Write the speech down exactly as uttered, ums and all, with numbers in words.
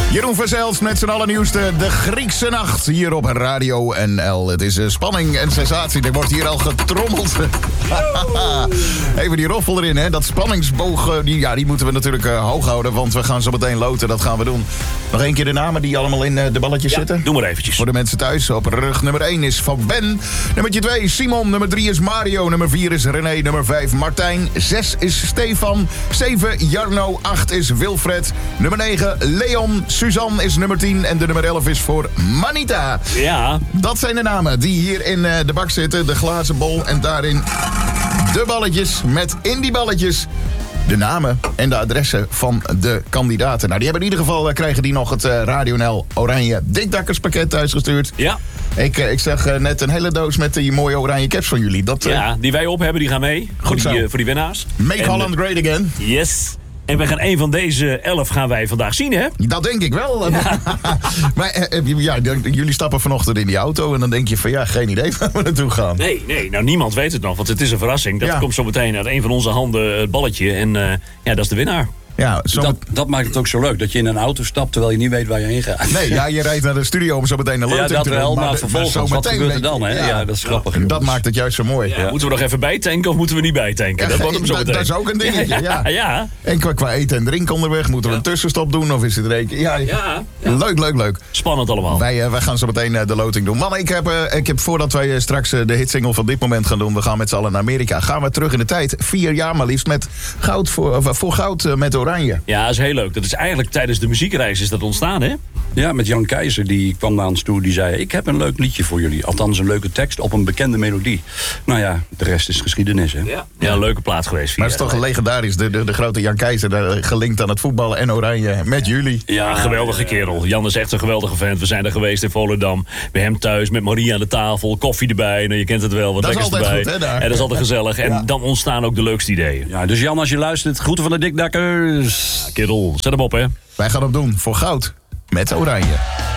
Jeroen Verzels met zijn allernieuwste De Griekse Nacht hier op Radio N L. Het is uh, spanning en sensatie. Er wordt hier al getrommeld. Even die roffel erin, hè. Dat spanningsboog, uh, die, ja, die moeten we natuurlijk uh, hoog houden. Want we gaan zo meteen loten, dat gaan we doen. Nog één keer de namen die allemaal in uh, de balletjes ja, zitten. Doe maar eventjes. Voor de mensen thuis. Op rug nummer één is Van Ben. Nummer twee Simon. Nummer drie is Mario. Nummer vier is René. Nummer vijf Martijn. zes is Stefan. zeven Jarno. acht is Wilfred. Nummer negen Leon. Suzanne is nummer tien. En de nummer elf is voor Manita. Ja. Dat zijn de namen die hier in uh, de bak zitten. De glazen bol. En daarin de balletjes. Met in die balletjes de namen en de adressen van de kandidaten. Nou, die hebben in ieder geval, uh, krijgen die nog het uh, Radio N L Oranje Dikdakkerspakket thuisgestuurd. Ja. Ik, uh, ik zag uh, net een hele doos met die mooie oranje caps van jullie. Dat, uh, Ja, die wij op hebben, die gaan mee. Goed voor, die, uh, voor die winnaars. Make en, Holland great again. Yes. En we gaan een van deze elf gaan wij vandaag zien, hè? Dat denk ik wel. Ja. Maar uh, ja, jullie stappen vanochtend in die auto en dan denk je van ja, geen idee waar we naartoe gaan. Nee, nee, nou niemand weet het nog, want het is een verrassing. Dat ja. komt zo meteen uit een van onze handen het balletje. En uh, ja, dat is de winnaar. Ja, zo dat, dat maakt het ook zo leuk, dat je in een auto stapt terwijl je niet weet waar je heen gaat. Nee, ja, je rijdt naar de studio om zo meteen een loting ja, dat te doen. wel, maar, maar de, vervolgens, zo wat gebeurt er dan? Hè? Ja. ja, dat is grappig. En dat maakt het juist zo mooi. Ja, ja. Moeten we nog even bijtanken of moeten we niet bijtanken? Ja, dat wordt hem zo meteen. Dat is ook een dingetje, ja. ja. ja. En qua, qua eten en drinken onderweg, moeten we ja. een tussenstop doen of is het reken? Ja, ja, ja. Leuk, leuk, leuk. Spannend allemaal. Wij, uh, wij gaan zo meteen uh, de loting doen. Man, ik heb, uh, ik heb voordat wij uh, straks uh, de hitsingle van dit moment gaan doen, we gaan met z'n allen naar Amerika. Gaan we terug in de tijd, vier jaar maar liefst, met goud voor, uh, voor goud uh, met oranje. Ja, dat is heel leuk. Dat is eigenlijk tijdens de muziekreis is dat ontstaan, hè? Ja, met Jan Keizer, die kwam naar ons toe, die zei, ik heb een leuk liedje voor jullie. Althans een leuke tekst op een bekende melodie. Nou ja, de rest is geschiedenis, hè? Ja, ja een leuke plaats geweest. Maar het is toch legendarisch, de, de, de grote Jan Keizer, de, gelinkt aan het voetballen en oranje, met jullie. Ja, een geweldige kerel. Jan is echt een geweldige vent. We zijn er geweest in Volendam, bij hem thuis, met Maria aan de tafel, koffie erbij. Nou, je kent het wel, wat lekkers erbij. Goed, hè, daar. En dat is altijd gezellig. En ja. dan ontstaan ook de leukste ideeën. Ja, dus Jan, als je luistert, groeten van de Dikdakkers. Ja, kerel, zet hem op, hè. Wij gaan hem doen voor goud met oranje.